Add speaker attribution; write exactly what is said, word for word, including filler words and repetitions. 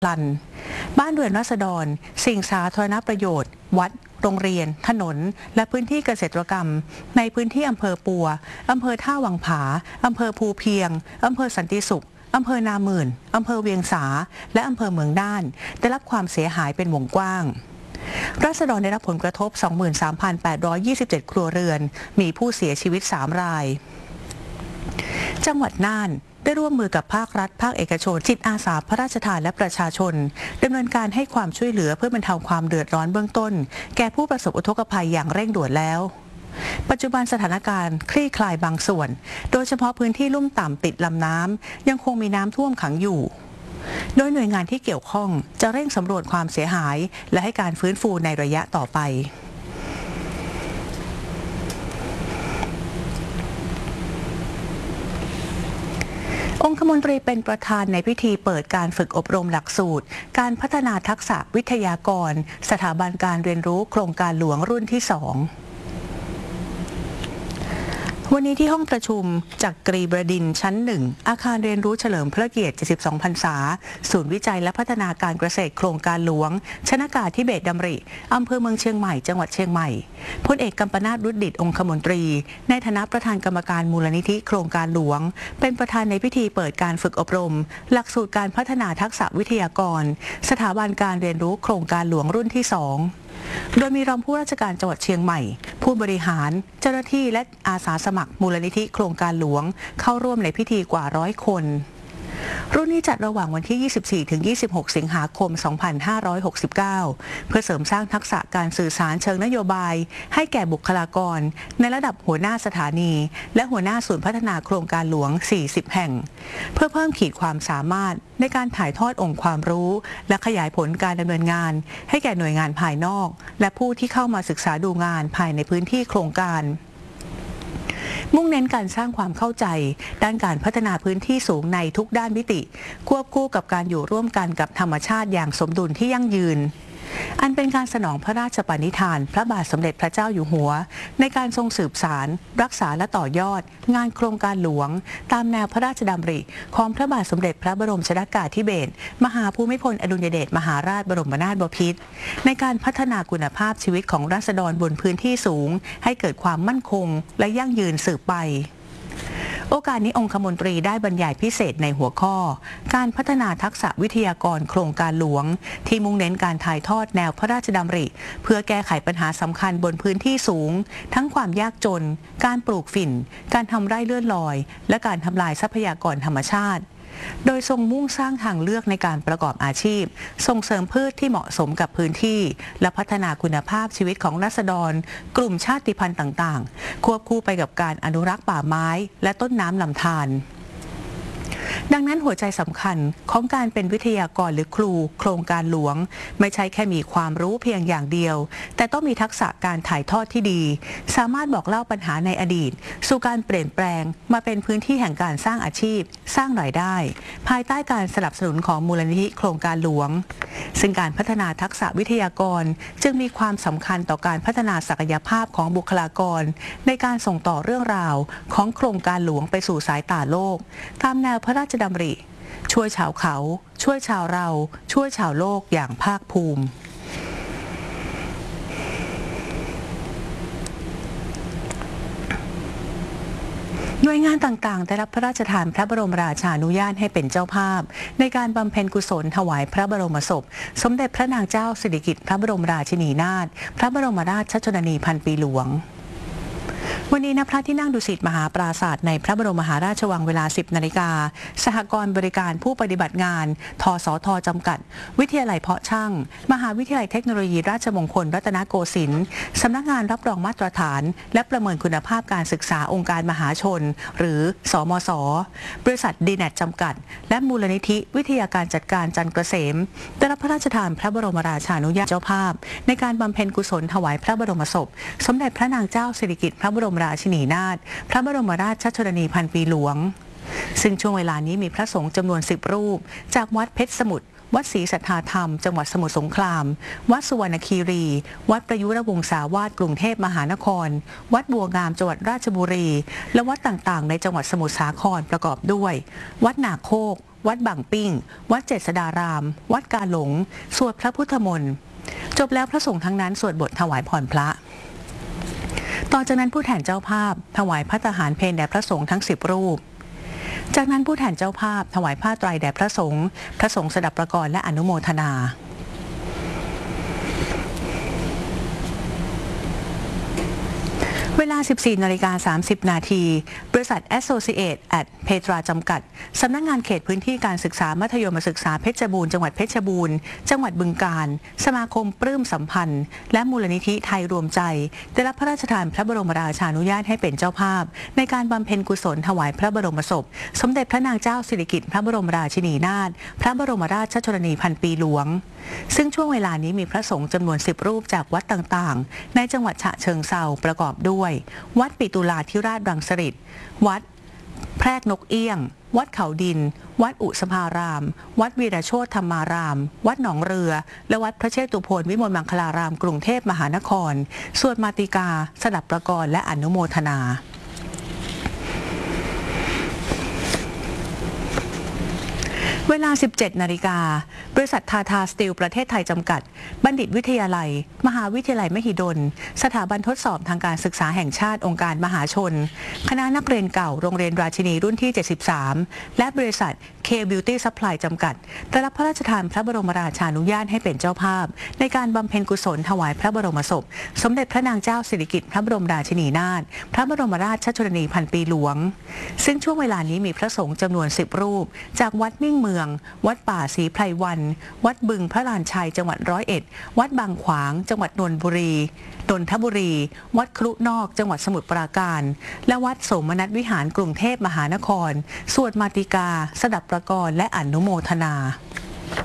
Speaker 1: ลันบ้านเรือนราษฎรสิ่งสาธารณประโยชน์วัดโรงเรียนถนนและพื้นที่เกษตรกรรมในพื้นที่อำเภอปัวอำเภอท่าวังผาอำเภอภูเพียงอำเภอสันติสุขอำเภอนาหมื่นอำเภอเวียงสาและอำเภอเมืองน่านได้รับความเสียหายเป็นวงกว้างราษฎรได้รับผลกระทบ สองหมื่นสามพันแปดร้อยยี่สิบเจ็ด ครัวเรือนมีผู้เสียชีวิตสามรายจังหวัดน่านได้ร่วมมือกับภาครัฐภาคเอกชนจิตอาสาพระราชทานและประชาชนดำเนินการให้ความช่วยเหลือเพื่อบรรเทาความเดือดร้อนเบื้องต้นแก่ผู้ประสบอุทกภัยอย่างเร่งด่วนแล้วปัจจุบันสถานการณ์คลี่คลายบางส่วนโดยเฉพาะพื้นที่ลุ่มต่ำติดลำน้ำยังคงมีน้ำท่วมขังอยู่โดยหน่วยงานที่เกี่ยวข้องจะเร่งสำรวจความเสียหายและให้การฟื้นฟูในระยะต่อไปองคมนตรีเป็นประธานในพิธีเปิดการฝึกอบรมหลักสูตรการพัฒนาทักษะวิทยากรสถาบันการเรียนรู้โครงการหลวงรุ่นที่สองวันนี้ที่ห้องประชุมจักรีบดินทร์ชั้นหนึ่งอาคารเรียนรู้เฉลิมพระเกียรติเจ็ดสิบสองพรรษาศูนย์วิจัยและพัฒนาการเกษตรโครงการหลวงชนากาธิเบศรดำริอำเภอเมืองเชียงใหม่จังหวัดเชียงใหม่พลเอกกัมปนาท รุดดิษฐ์องคมนตรีในฐานะประธานกรรมการมูลนิธิโครงการหลวงเป็นประธานในพิธีเปิดการฝึกอบรมหลักสูตรการพัฒนาทักษะวิทยากรสถาบันการเรียนรู้โครงการหลวงรุ่นที่สองโดยมีรองผู้ราชการจังหวัดเชียงใหม่ผู้บริหารเจ้าหน้าที่และอาสาสมัครมูลนิธิโครงการหลวงเข้าร่วมในพิธีกว่าร้อยคนรุ่นนี้จัดระหว่างวันที่ ยี่สิบสี่ถึงยี่สิบหก สิงหาคม สองพันห้าร้อยหกสิบเก้า เพื่อเสริมสร้างทักษะการสื่อสารเชิงนโยบายให้แก่บุคลากรในระดับหัวหน้าสถานีและหัวหน้าศูนย์พัฒนาโครงการหลวง สี่สิบ แห่งเพื่อเพิ่มขีดความสามารถในการถ่ายทอดองค์ความรู้และขยายผลการดำเนินงานให้แก่หน่วยงานภายนอกและผู้ที่เข้ามาศึกษาดูงานภายในพื้นที่โครงการมุ่งเน้นการสร้างความเข้าใจด้านการพัฒนาพื้นที่สูงในทุกด้านมิติควบคู่กับการอยู่ร่วมกันกับธรรมชาติอย่างสมดุลที่ยั่งยืนอันเป็นการสนองพระราชปณิธานพระบาทสมเด็จพระเจ้าอยู่หัวในการทรงสืบสานรักษาและต่อยอดงานโครงการหลวงตามแนวพระราชดำริของพระบาทสมเด็จพระบรมชนกาธิเบศรมหาภูมิพลอดุลยเดชมหาราชบรมนาถบพิตรในการพัฒนาคุณภาพชีวิตของราษฎรบนพื้นที่สูงให้เกิดความมั่นคงและยั่งยืนสืบไปโอกาสนี้องคมนตรีได้บรรยายพิเศษในหัวข้อการพัฒนาทักษะวิทยากรโครงการหลวงที่มุ่งเน้นการถ่ายทอดแนวพระราชดำริเพื่อแก้ไขปัญหาสำคัญบนพื้นที่สูงทั้งความยากจนการปลูกฝิ่นการทำไร่เลื่อนลอยและการทำลายทรัพยากรธรรมชาติโดยทรงมุ่งสร้างทางเลือกในการประกอบอาชีพส่งเสริมพืชที่เหมาะสมกับพื้นที่และพัฒนาคุณภาพชีวิตของราษฎรกลุ่มชาติพันธุ์ต่างๆควบคู่ไปกับการอนุรักษ์ป่าไม้และต้นน้ำลำธารดังนั้นหัวใจสำคัญของการเป็นวิทยากรหรือครูโครงการหลวงไม่ใช่แค่มีความรู้เพียงอย่างเดียวแต่ต้องมีทักษะการถ่ายทอดที่ดีสามารถบอกเล่าปัญหาในอดีตสู่การเปลี่ยนแปลงมาเป็นพื้นที่แห่งการสร้างอาชีพสร้างรายได้ภายใต้การสนับสนุนของมูลนิธิโครงการหลวงซึ่งการพัฒนาทักษะวิทยากรจึงมีความสำคัญต่อการพัฒนาศักยภาพของบุคลากรในการส่งต่อเรื่องราวของโครงการหลวงไปสู่สายตาโลกตามแนวพระราชดำริช่วยชาวเขาช่วยชาวเราช่วยชาวโลกอย่างภาคภูมิหน่วยงานต่างๆได้รับพระราชทานพระบรมราชานุญาตให้เป็นเจ้าภาพในการบำเพ็ญกุศลถวายพระบรมศพสมเด็จพระนางเจ้าสิริกิติ์พระบรมราชินีนาถพระบรมราชชนนีพันปีหลวงวันนี้ณพระที่นั่งดุสิตมหาปราสาทในพระบรมมหาราชวังเวลา สิบนาฬิกาสหกรณ์บริการผู้ปฏิบัติงานทสทจำกัดวิทยาลัยเพาะช่างมหาวิทยาลัยเทคโนโลยีราชมงคลรัตนโกสินทร์สำนักงานรับรองมาตรฐานและประเมินคุณภาพการศึกษาองค์การมหาชนหรือสมสบริษัทดีแนทจำกัดและมูลนิธิวิทยาการจัดการจันทร์เกษมได้รับพระราชทานพระบรมราชานุญาตเจ้าภาพในการบำเพ็ญกุศลถวายพระบรมศพสมเด็จพระนางเจ้าสิริกิติ์พระบรมราชินีนาถพระบรมราชชนนีพันปีหลวงซึ่งช่วงเวลานี้มีพระสงฆ์จำนวนสิบรูปจากวัดเพชรสมุทรวัดศรีสัทธาธรรมจังหวัดสมุทรสงครามวัดสุวรรณคีรีวัดประยุรวงศาวาสกรุงเทพมหานครวัดบัวงามจังหวัดราชบุรีและวัดต่างๆในจังหวัดสมุทรสาครประกอบด้วยวัดนาโคกวัดบางปิ้ง วัดเจษฎาราม วัดกาหลง สวดพระพุทธมนต์จบแล้วพระสงฆ์ทั้งนั้นสวดบทถวายพรพระต่อจากนั้นผู้แทนเจ้าภาพถวายพระทหารเพลแด่พระสงฆ์ทั้งสิบรูปจากนั้นผู้แทนเจ้าภาพถวายผ้าไตรแด่พระสงฆ์พระสงฆ์สดับประกรณ์และอนุโมทนาเวลา สิบสี่นาฬิกาสามสิบนาทีบริษัท Associate at Petra จำกัดสำนักงานเขตพื้นที่การศึกษามัธยมศึกษาเพชรบูรณ์จังหวัดเพชรบูรณ์จังหวัดบึงกาฬสมาคมปลื้มสัมพันธ์และมูลนิธิไทยรวมใจได้รับพระราชทานพระบรมราชานุญาตให้เป็นเจ้าภาพในการบำเพ็ญกุศลถวายพระบรมศพสมเด็จพระนางเจ้าสิริกิติ์พระบรมราชินีนาถพระบรมราชชนนีพันปีหลวงซึ่งช่วงเวลานี้มีพระสงฆ์จำนวนสิบรูปจากวัดต่างๆในจังหวัดฉะเชิงเทราประกอบด้วยวัดปิตุลาธิราชรังสฤษฎ์วัดแพรกนกเอี้ยงวัดเขาดินวัดอุสภารามวัดวีรโชติธรรมารามวัดหนองเรือและวัดพระเชตุพนวิมลมังคลารามกรุงเทพมหานครสวดมาติกาสดับประกรณ์และอนุโมทนาเวลา สิบเจ็ดนาฬิกาบริษัททาทาสตีลประเทศไทยจำกัดบัณฑิตวิทยาลัยมหาวิทยาลัยมหิดลสถาบันทดสอบทางการศึกษาแห่งชาติองค์การมหาชนคณะนักเรียนเก่าโรงเรียนราชินีรุ่นที่เจ็ดสิบสามและบริษัท K Beauty Supply จำกัดได้รับพระราชทานพระบรมราชานุญาตให้เป็นเจ้าภาพในการบำเพ็ญกุศลถวายพระบรมศพสมเด็จพระนางเจ้าสิริกิติ์พระบรมราชินีนาถพระบรมราชชนนีพันปีหลวงซึ่งช่วงเวลานี้มีพระสงฆ์จำนวนสิบรูปจากวัดมิ่งเมืองวัดป่าศรีไพรวันวัดบึงพระลานชัยจังหวัดร้อยเอ็ดวัดบางขวางจังหวัดนนทบุรีนนทบุรีวัดครุนอกจังหวัดสมุทรปราการและวัดโสมนัสวิหารกรุงเทพมหานครสวดมาติกาสดับประกรณ์และอนุโมทนา